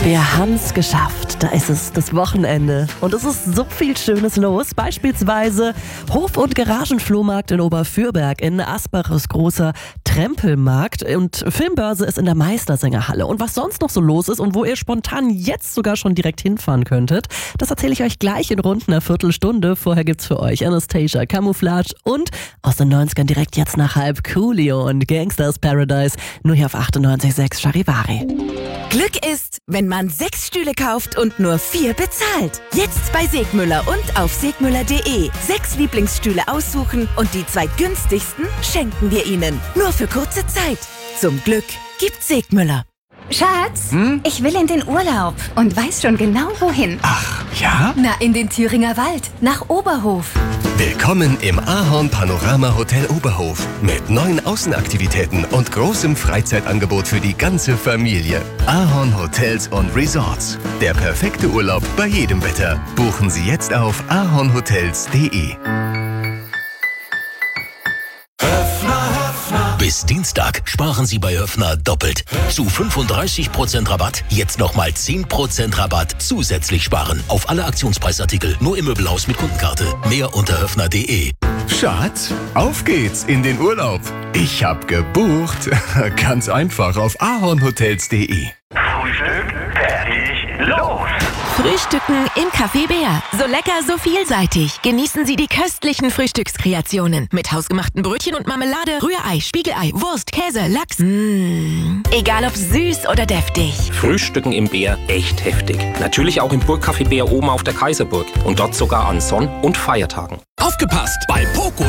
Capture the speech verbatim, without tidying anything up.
Wir haben's geschafft. Da ist es, das Wochenende. Und es ist so viel Schönes los. Beispielsweise Hof- und Garagenflohmarkt in Oberfürberg, in Asbach ist großer Trempelmarkt und Filmbörse ist in der Meistersängerhalle. Und was sonst noch so los ist und wo ihr spontan jetzt sogar schon direkt hinfahren könntet, das erzähle ich euch gleich in rund einer Viertelstunde. Vorher gibt's für euch Anastasia, Camouflage und aus den neunzigern direkt jetzt nach halb Coolio und Gangsters Paradise. Nur hier auf achtundneunzig Komma sechs Charivari. Glück ist, wenn man sechs Stühle kauft und nur vier bezahlt. Jetzt bei Segmüller und auf segmüller punkt de. Sechs Lieblingsstühle aussuchen und die zwei günstigsten schenken wir Ihnen. Nur für kurze Zeit. Zum Glück gibt Segmüller. Schatz, Hm? ich will in den Urlaub und weiß schon genau wohin. Ach, ja? Na, in den Thüringer Wald, nach Oberhof. Willkommen im Ahorn Panorama Hotel Oberhof mit neuen Außenaktivitäten und großem Freizeitangebot für die ganze Familie. Ahorn Hotels und Resorts. Der perfekte Urlaub bei jedem Wetter. Buchen Sie jetzt auf ahornhotels punkt de. Bis Dienstag sparen Sie bei Höffner doppelt. Zu fünfunddreißig Prozent Rabatt, jetzt nochmal zehn Prozent Rabatt zusätzlich sparen. Auf alle Aktionspreisartikel, nur im Möbelhaus mit Kundenkarte. Mehr unter höffner punkt de. Schatz, auf geht's in den Urlaub. Ich hab gebucht. Ganz einfach auf ahornhotels punkt de. Frühstück, fertig, los! Frühstücken im Café Bär. So lecker, so vielseitig. Genießen Sie die köstlichen Frühstückskreationen. Mit hausgemachten Brötchen und Marmelade, Rührei, Spiegelei, Wurst, Käse, Lachs. Mmh. Egal ob süß oder deftig. Frühstücken im Bär echt heftig. Natürlich auch im Burgcafé Bär oben auf der Kaiserburg. Und dort sogar an Sonn- und Feiertagen. Aufgepasst! Bei Poco